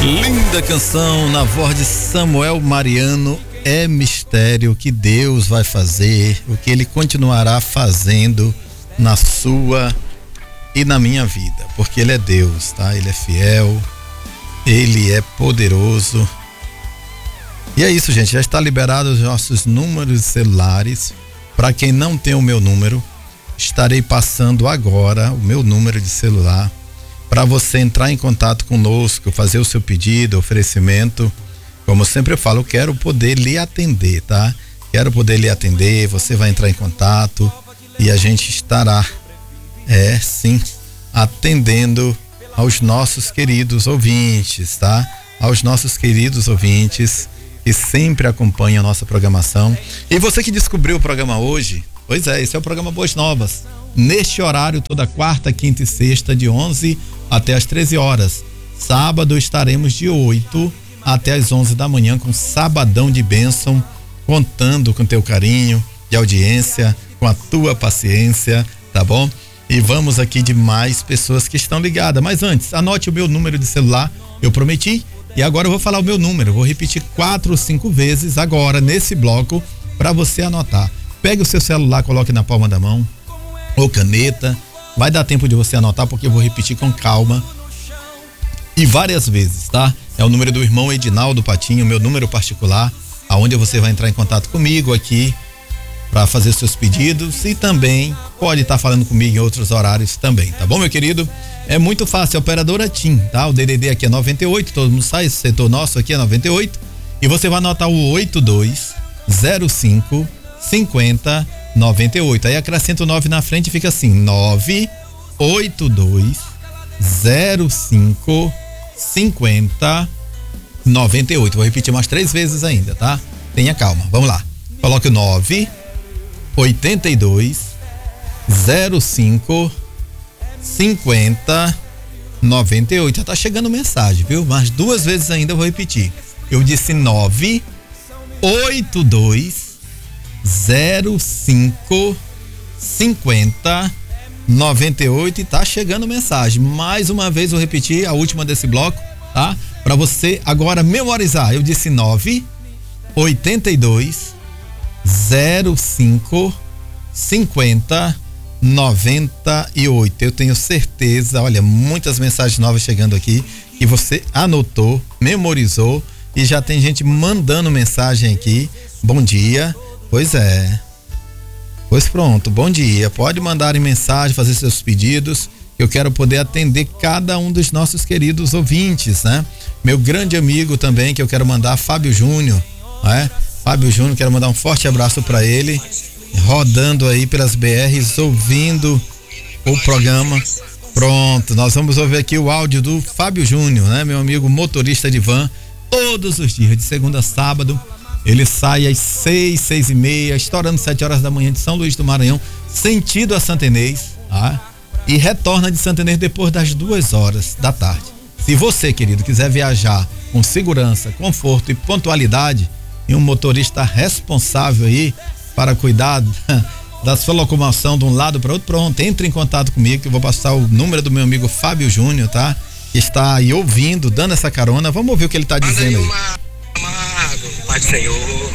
Linda canção na voz de Samuel Mariano. É mistério o que Deus vai fazer, o que Ele continuará fazendo na sua e na minha vida, porque Ele é Deus, tá? Ele é fiel, Ele é poderoso. E é isso, gente, já está liberado os nossos números celulares. Para quem não tem o meu número, estarei passando agora o meu número de celular para você entrar em contato conosco, fazer o seu pedido, oferecimento. Como eu sempre falo, eu quero poder lhe atender, tá? Quero poder lhe atender, você vai entrar em contato e a gente estará, sim, atendendo aos nossos queridos ouvintes, tá? Aos nossos queridos ouvintes que sempre acompanham a nossa programação. E você que descobriu o programa hoje, pois é, esse é o programa Boas Novas. Neste horário, toda quarta, quinta e sexta, de 11 até as 13 horas. Sábado estaremos de 8 até as 11 da manhã com Sabadão de Bênção, contando com teu carinho de audiência, com a tua paciência, tá bom? E vamos aqui de mais pessoas que estão ligadas. Mas antes, anote o meu número de celular, eu prometi, e agora eu vou falar o meu número, vou repetir 4 ou 5 vezes agora nesse bloco para você anotar. Pegue o seu celular, coloque na palma da mão ou caneta, vai dar tempo de você anotar porque eu vou repetir com calma e várias vezes, tá? É o número do irmão Edinaldo Patinho, meu número particular, aonde você vai entrar em contato comigo aqui para fazer seus pedidos e também pode estar falando comigo em outros horários também, tá bom, meu querido? É muito fácil, a operadora TIM, tá? O DDD aqui é 98, todo mundo sabe, esse setor nosso aqui é 98 e você vai anotar o 8205 50 98. Aí acrescenta o 9 na frente e fica assim: 98205 50 98. Vou repetir mais 3 vezes ainda, tá? Tenha calma. Vamos lá. Coloque o 98205 50 98. Já tá chegando mensagem, viu? Mais 2 vezes ainda eu vou repetir. Eu disse 98205 50 98 e tá chegando mensagem. Mais uma vez vou repetir a última desse bloco, tá? Para você agora memorizar. Eu disse 98205 50 98. Eu tenho certeza, olha, muitas mensagens novas chegando aqui que você anotou, memorizou e já tem gente mandando mensagem aqui. Bom dia. Pois é. Pois pronto, bom dia. Pode mandar em mensagem, fazer seus pedidos. Eu quero poder atender cada um dos nossos queridos ouvintes, né? Meu grande amigo também, que eu quero mandar, Fábio Júnior, né? Fábio Júnior, quero mandar um forte abraço para ele, rodando aí pelas BRs, ouvindo o programa. Pronto, nós vamos ouvir aqui o áudio do Fábio Júnior, né? Meu amigo motorista de van, todos os dias, de segunda a sábado. Ele sai às 6, 6:30, estourando 7 horas da manhã de São Luís do Maranhão, sentido a Santa Inês, tá? E retorna de Santa Inês depois das 2 horas da tarde. Se você, querido, quiser viajar com segurança, conforto e pontualidade, e um motorista responsável aí para cuidar da sua locomoção de um lado para outro, pronto, entre em contato comigo que eu vou passar o número do meu amigo Fábio Júnior, tá? Que está aí ouvindo, dando essa carona. Vamos ouvir o que ele está dizendo aí. Pai do Senhor,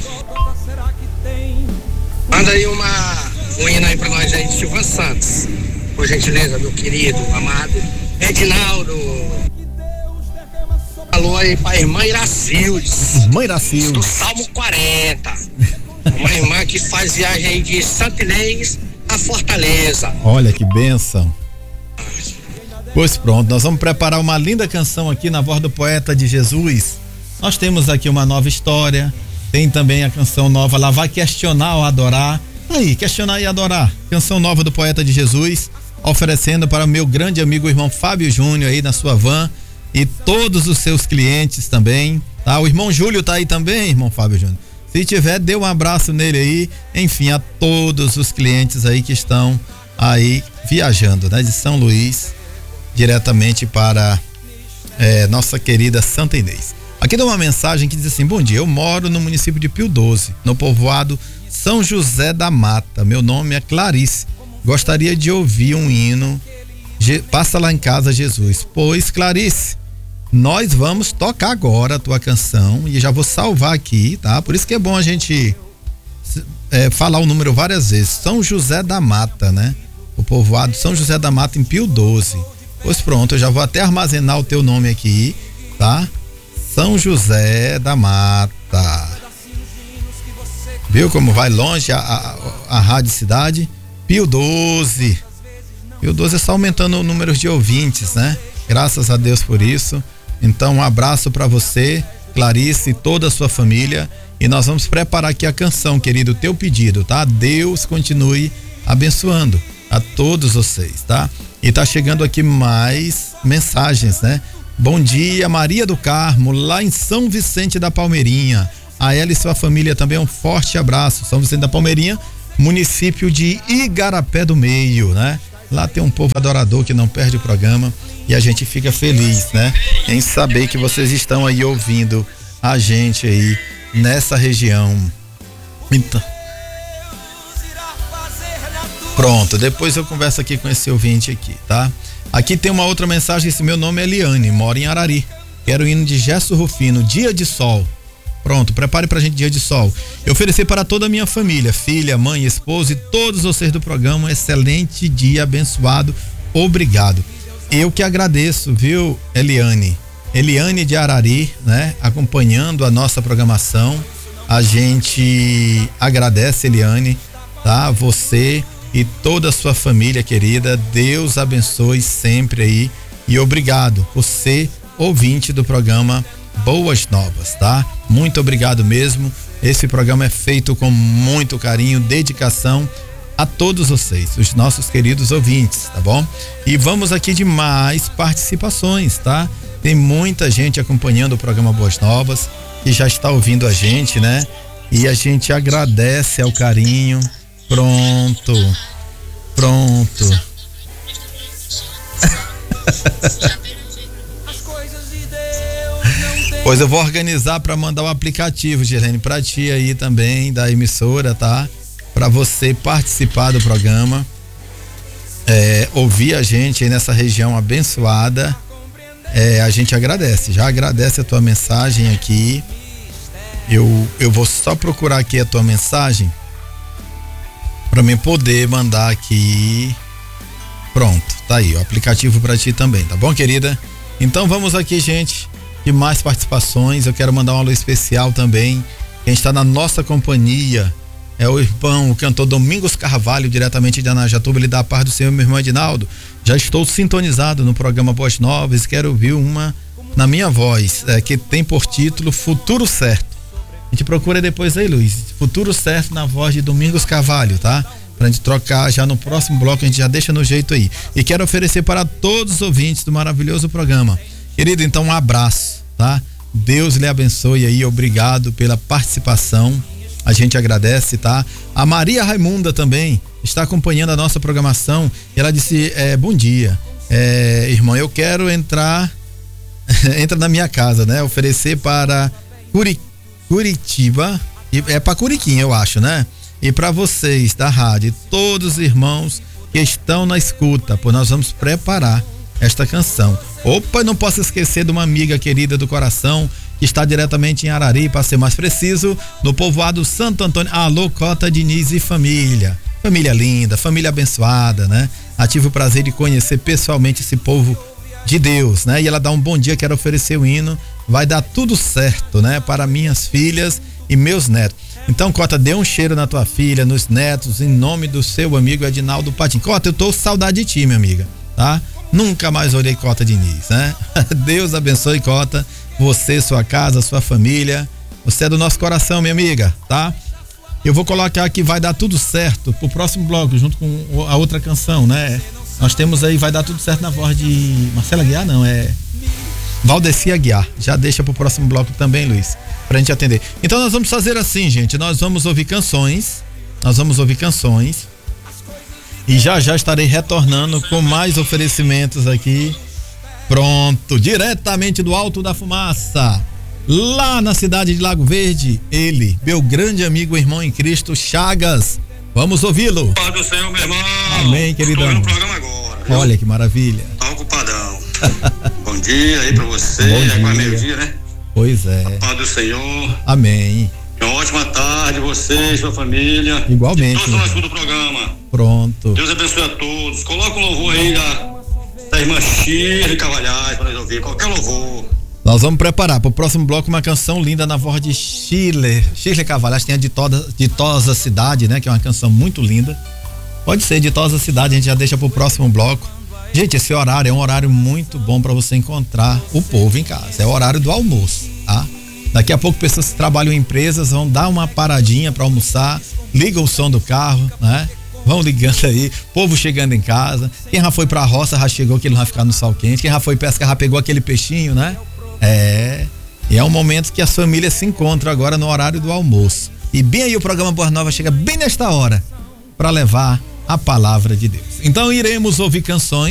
manda aí um hino aí pra nós aí de Silvan Santos, por gentileza, meu querido, amado Edinaldo. Alô aí pra irmã Iracildes, do Salmo 40, uma irmã que faz viagem aí de Santa Inês a Fortaleza. Olha que bênção. Pois pronto, nós vamos preparar uma linda canção aqui na voz do Poeta de Jesus. Nós temos aqui uma nova história, tem também a canção nova lá, vai questionar ou adorar. Aí, questionar e adorar. Canção nova do Poeta de Jesus, oferecendo para o meu grande amigo, o irmão Fábio Júnior aí na sua van e todos os seus clientes também, tá? O irmão Júlio tá aí também, irmão Fábio Júnior. Se tiver, dê um abraço nele aí, enfim, a todos os clientes aí que estão aí viajando, né? De São Luís, diretamente para nossa querida Santa Inês. Aqui dá uma mensagem que diz assim: bom dia, eu moro no município de Pio 12, no povoado São José da Mata. Meu nome é Clarice. Gostaria de ouvir um hino. Passa lá em casa, Jesus. Pois, Clarice, Nós vamos tocar agora a tua canção e já vou salvar aqui, tá? Por isso que é bom a gente falar o número várias vezes. São José da Mata, né? O povoado São José da Mata em Pio 12. Pois pronto, eu já vou até armazenar o teu nome aqui, tá? São José da Mata. Viu como vai longe a Rádio Cidade? Pio 12. Pio 12 está aumentando o número de ouvintes, né? Graças a Deus por isso. Então, um abraço para você, Clarice e toda a sua família. E nós vamos preparar aqui a canção, querido, o teu pedido, tá? Deus continue abençoando a todos vocês, tá? E tá chegando aqui mais mensagens, né? Bom dia, Maria do Carmo, lá em São Vicente da Palmeirinha. A ela e sua família também um forte abraço. São Vicente da Palmeirinha, município de Igarapé do Meio, né? Lá tem um povo adorador que não perde o programa e a gente fica feliz, né? Em saber que vocês estão aí ouvindo a gente aí nessa região. Então, pronto, depois eu converso aqui com esse ouvinte aqui, tá? Aqui tem uma outra mensagem, esse meu nome é Eliane, moro em Arari. Quero o hino de Gesso Rufino, Dia de Sol. Pronto, prepare pra gente Dia de Sol. Eu ofereci para toda a minha família, filha, mãe, esposa e todos vocês do programa um excelente dia abençoado. Obrigado. Eu que agradeço, viu, Eliane? Eliane de Arari, né? Acompanhando a nossa programação. A gente agradece, Eliane, tá? Você e toda a sua família querida. Deus abençoe sempre aí. E obrigado por ser ouvinte do programa Boas Novas, tá? Muito obrigado mesmo. Esse programa é feito com muito carinho, dedicação a todos vocês, os nossos queridos ouvintes, tá bom? E vamos aqui de mais participações, tá? Tem muita gente acompanhando o programa Boas Novas que já está ouvindo a gente, né? E a gente agradece ao carinho. Pronto. Pois eu vou organizar para mandar o aplicativo, Girene, para ti aí também da emissora, tá? Para você participar do programa, ouvir a gente aí nessa região abençoada. A gente agradece, já agradece a tua mensagem aqui. Eu vou só procurar aqui a tua mensagem para mim poder mandar aqui. Pronto, tá aí o aplicativo para ti também, tá bom, querida? Então vamos aqui, gente, de mais participações. Eu quero mandar um alô especial também. Quem está na nossa companhia é o irmão, o cantor Domingos Carvalho, diretamente de Anajatuba. Ele dá a paz do Senhor, meu irmão Edinaldo. Já estou sintonizado no programa Boas Novas. Quero ouvir uma na minha voz, que tem por título Futuro Certo. A gente procura depois aí, Luiz. Futuro Certo na voz de Domingos Carvalho, tá? Pra gente trocar já no próximo bloco, a gente já deixa no jeito aí. E quero oferecer para todos os ouvintes do maravilhoso programa. Querido, então um abraço, tá? Deus lhe abençoe aí, obrigado pela participação. A gente agradece, tá? A Maria Raimunda também está acompanhando a nossa programação e ela disse, bom dia, irmão, eu quero entrar entra na minha casa, né? Oferecer para Curitiba, para Curiquinha, eu acho, né? E para vocês da rádio, todos os irmãos que estão na escuta, pois nós vamos preparar esta canção. Opa, não posso esquecer de uma amiga querida do coração que está diretamente em Arari, para ser mais preciso, no povoado Santo Antônio. Alô, Cota Diniz e família. Família linda, família abençoada, né? Tive o prazer de conhecer pessoalmente esse povo de Deus, né? E ela dá um bom dia, quero oferecer o hino. Vai dar tudo certo, né? Para minhas filhas e meus netos. Então, Cota, dê um cheiro na tua filha, nos netos, em nome do seu amigo Edinaldo Patim. Cota, eu tô com saudade de ti, minha amiga, tá? Nunca mais olhei Cota Diniz, né? Deus abençoe, Cota, você, sua casa, sua família. Você é do nosso coração, minha amiga, tá? Eu vou colocar aqui Vai Dar Tudo Certo pro próximo bloco, junto com a outra canção, né? Nós temos aí Vai Dar Tudo Certo na voz de Marcela Aguiar, não, Valdeci Aguiar. Já deixa pro próximo bloco também, Luiz, pra gente atender. Então nós vamos fazer assim, gente, nós vamos ouvir canções e já estarei retornando com mais oferecimentos aqui. Pronto, diretamente do Alto da Fumaça, lá na cidade de Lago Verde, ele, meu grande amigo, irmão em Cristo, Chagas. Vamos ouvi-lo. Pai do Senhor, meu irmão. Amém, queridão. Estou no programa agora. Olha que maravilha. Tá ocupadão. Bom dia aí pra você, agora meio-dia, né? Pois é. A paz do Senhor. Amém. Uma ótima tarde, você e sua família. Igualmente. Todos nós do programa. Pronto. Deus abençoe a todos. Coloca um louvor aí da irmã Shirley Cavalhais para nós ouvir. Qualquer louvor. Nós vamos preparar para o próximo bloco uma canção linda na voz de Shirley Cavalhais. Tem a Ditosa Cidade, né? Que é uma canção muito linda. Pode ser Ditosa Cidade, a gente já deixa para o próximo bloco. Gente, esse horário é um horário muito bom para você encontrar o povo em casa. É o horário do almoço, tá? Daqui a pouco pessoas que trabalham em empresas vão dar uma paradinha para almoçar, ligam o som do carro, né? Vão ligando aí, povo chegando em casa. Quem já foi pra roça já chegou que ele não vai ficar no sol quente. Quem já foi pesca já pegou aquele peixinho, né? E é um momento que as famílias se encontram agora no horário do almoço. E bem aí o programa Boa Nova chega bem nesta hora para levar a palavra de Deus. Então iremos ouvir canções